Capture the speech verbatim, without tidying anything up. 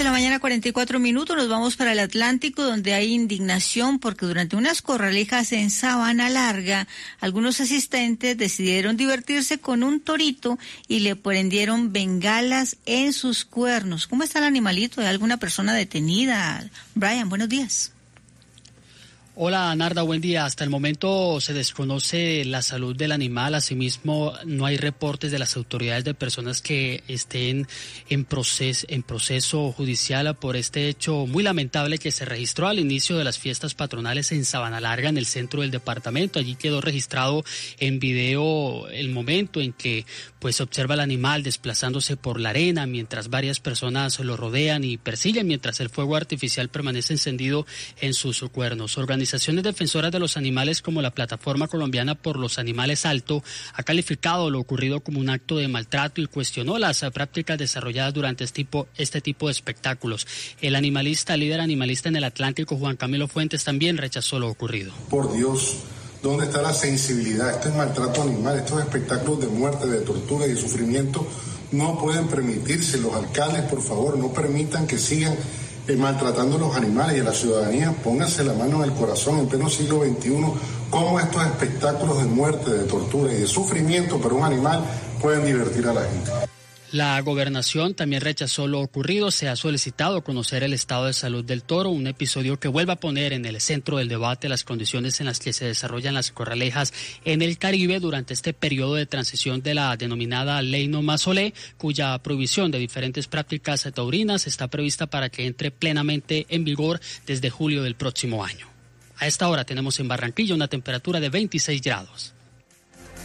De la mañana, cuarenta y cuatro minutos, nos vamos para el Atlántico, donde hay indignación porque durante unas corralejas en Sabana Larga, algunos asistentes decidieron divertirse con un torito y le prendieron bengalas en sus cuernos. ¿Cómo está el animalito? ¿Hay alguna persona detenida? Brian, buenos días. Hola, Narda, buen día. Hasta el momento se desconoce la salud del animal, asimismo no hay reportes de las autoridades de personas que estén en proceso, en proceso judicial por este hecho muy lamentable que se registró al inicio de las fiestas patronales en Sabana Larga, en el centro del departamento. Allí quedó registrado en video el momento en que pues se observa el animal desplazándose por la arena mientras varias personas lo rodean y persiguen mientras el fuego artificial permanece encendido en sus cuernos. Organizaciones defensoras de los animales como la Plataforma Colombiana por los Animales Alto ha calificado lo ocurrido como un acto de maltrato y cuestionó las prácticas desarrolladas durante este tipo, este tipo de espectáculos. El animalista, líder animalista en el Atlántico, Juan Camilo Fuentes, también rechazó lo ocurrido. Por Dios, ¿dónde está la sensibilidad? Esto es maltrato animal, estos espectáculos de muerte, de tortura y de sufrimiento no pueden permitirse. Los alcaldes, por favor, no permitan que sigan eh, maltratando a los animales, y a la ciudadanía. Pónganse la mano en el corazón en pleno siglo veintiuno, cómo estos espectáculos de muerte, de tortura y de sufrimiento para un animal pueden divertir a la gente. La gobernación también rechazó lo ocurrido. Se ha solicitado conocer el estado de salud del toro, un episodio que vuelve a poner en el centro del debate las condiciones en las que se desarrollan las corralejas en el Caribe durante este periodo de transición de la denominada Ley No Más Olé, cuya prohibición de diferentes prácticas taurinas está prevista para que entre plenamente en vigor desde julio del próximo año. A esta hora tenemos en Barranquilla una temperatura de veintiséis grados.